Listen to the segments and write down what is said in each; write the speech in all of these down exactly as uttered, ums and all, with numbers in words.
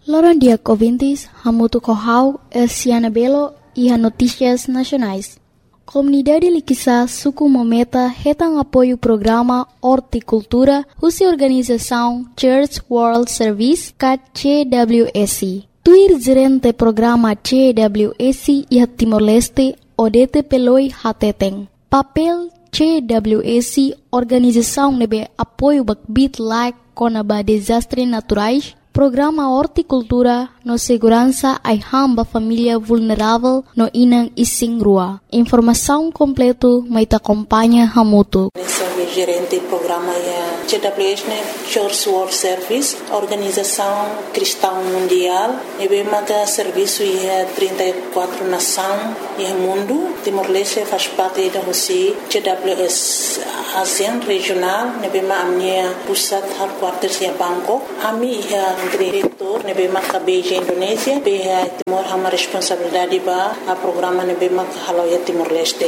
Loran dia ouvintes, hamutu kohau, Elsiana Belo e a Notícias Nacionais. Comunidade Liquiçá suku mometa retang apoio programa Horticultura, husi organização Church World Service, C W S. Tuir gerente programa C W S e Timor-Leste, Odete Peloi Hateteng. Papel C W S, organização nebe apoio bakbit like konaba desastre naturais, programa Horticultura no segurança ai hamba família vulnerável no inang ising rua. Informação completo mai ta acompanha hamutu. Gerente do programa é C W S, né? Church World Service, Organização Cristã Mundial. E bem que serviço é trinta e quatro nações e mundo. Timor-Leste faz parte da Rússia. C W S ASEAN regional. E bem a minha pusat headquarters é Bangkok. A minha é diretor. E bem que Beijing Indonésia. Bem Timor a responsabilidade para o programa. E bem que halau é Timor-Leste.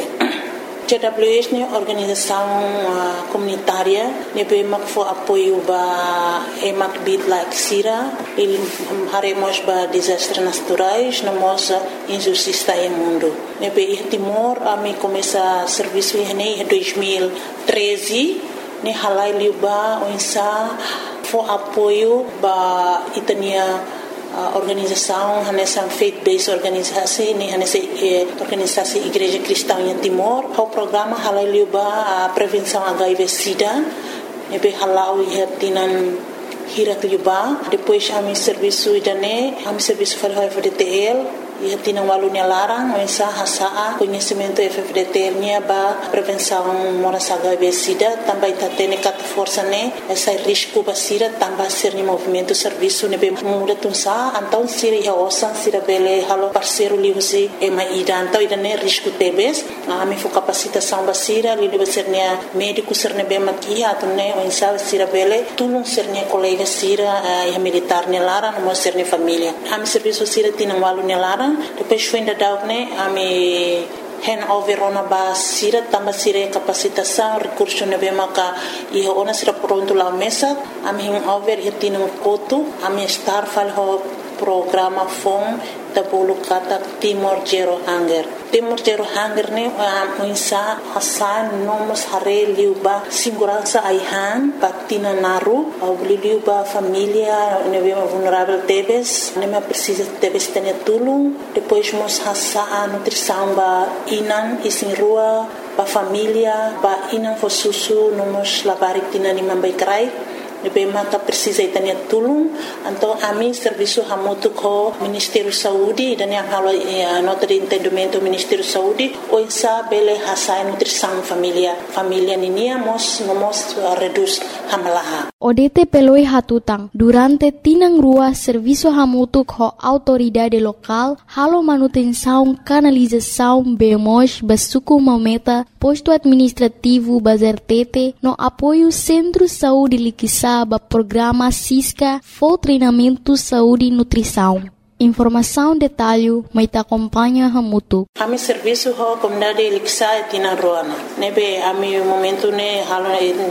C W S é organização uh, comunitária, nebe mak fo apoio ba emak bit like sira, il haremos ba desastres naturais, namos injustiça em mundo. Nebe i Timor a mi começa serviço em dois mil e treze, ne halai liba onsa fo apoio ba itania Uh, organização, essa faith-based organização, essa eh, organização Igreja Cristã em Timor, o programa halaliuba a prevenção H I V/SIDA, nebe halau ia tinan hirak liuba, depois a mi serviço idane, a mi serviço para o F D T L, ia tinan walunya larang, essa hasa conhecimento F D T L nya ba prevenção moras H I V/SIDA, também tá tendo cat força né, essa risco basira também ser ni movimento serviço nebe muda tunsa, então sira ia osan sira bele halo parceiro liusi e mai ida, então ida né risco tebes, a mi fo capacitação basira li liu ser nia médico ser nebe makia atu né o insa sira bele tulung ser nia colega sira ia militar ne lara no ser ni família, a mi serviço sira tinan walu ne lara. Depois foi ainda dar né a me hand over ona ba sira tamba sira capacitação recurso nebe maka e ona sira pronto lá mesa a me hand over e tino koto a me estar fal ho programa fom tabulu kata Timor Zero Hunger. Timor Zero Hunger ne a insa hasan nomos hare liuba segurança aihan patina naru au liuba família nebe vulnerável tebes neme precisa tebes tenia tulung depois mos hasa a nutrição ba inan isin rua ba família ba inan fo susu nomos labarik tina ni mambai krai nebe maka precisa itania tulung então a mim serviço hamutu ko Ministério Saúde dan yang halo eh, nota de entendimento Ministério Saúde o insa bele hasa nutrição família família ninia mos mos uh, reduz hamalaha Odete peloi hatutang durante tinang rua serviço hamutu ko autoridade local halo manutenção canalização bemos basuku mometa posto administrativo bazertete no apoio Centro Saúde Liquiçá ba programa Cisca for treinamento saúde e nutrição. Informação detalhe mai ta acompanha hamutu. Ami serviço ho comunidade Liquiçá tina roana. Nebe ami momento ne halo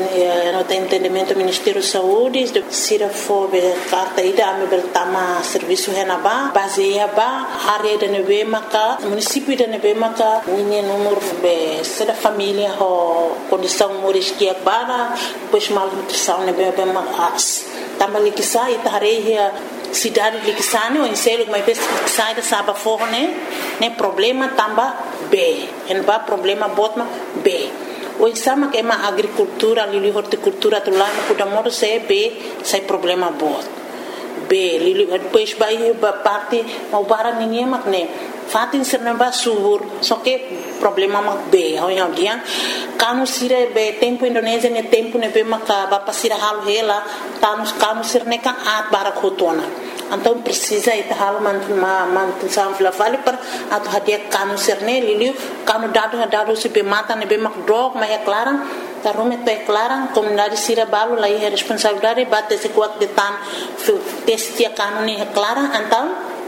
no entendimento Ministério Saúde de sira fo be carta ida ami bertama serviço henaba baseia ba área de nebe maka município de nebe maka ninha número be sera família ho condição moriskia bara pois mal nutrição nebe be mas tama Liquiçá itareia cidade de Liquiçá o enselo mas vez sai da saba forne né problema tamba B en ba problema botma B o insama que é uma agricultura ali horticultura tu lá no Kudamoro se B sai problema bot B lili depois vai parte mau barang ninguém mak né fatin serna ba subur só que problema mak B hoya dia kanu sire be tempo Indonésia ne tempo ne be maka ba pasira halu hela tanus kanu sirne ka at barak hotona então precisa ita halu mantu ma mantu samfla vale per atau hadia kanu sirne liliu kanu dadu dadu si be mata ne be mak drog ma ya clarang tarume te clarang comunidade sira balu lai responsabilidade bate se kuat de tan testia kanu ni clarang então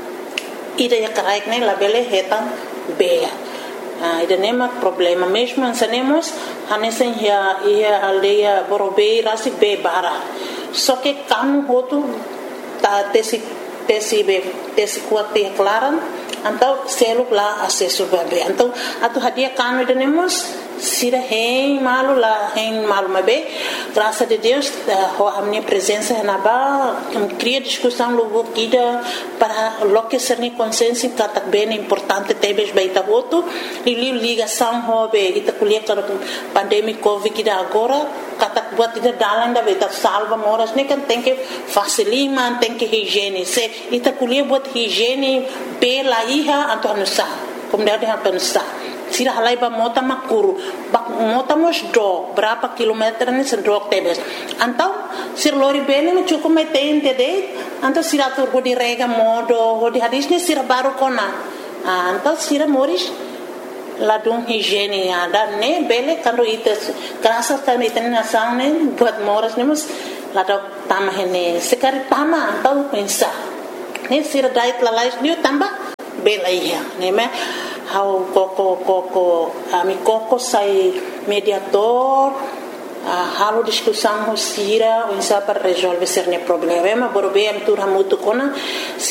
ida ya karaik ne labele hetan be Ah, ida nema problema mesmo ansanemos hanesen ya ia aldeia Borobei rasi be bara só que kanu hotu ta tesi tesibe tesi kuat te klaran então selo lá acesso bebê então atu hadia kanu denemos sira hein malu lá hein malu mabe graças a Deus a minha presença na ba cria discussão logo guida para lo que ser ni consciência que tá bem importante tebes baita voto e ligação hobe ita kuliah com pandemia covid que agora kata buat ida dalan da beta salva moras ne kan tem que facilima tem que higiene se ita kuliah buat higiene pela iha atau nusa como dia dia nusa sira halai ba mota makuru bak mota mos do berapa kilometer ni sendok tebes antau sir lori bene me cukup metente de antau sira tur go di rega modo go di hadis ni sira baru kona antau sira moris ladung higiene ada ne bele kando ites kerasa kan iten nasang ne buat moras ne mus ladok tamah ne sekali tama antau pensa ne sira diet lalais ni tambah bela iya ne me how koko koko ami koko sai mediator uh, halo discussão sira o insa para resolver cerne problema borobe am tur hamutu kona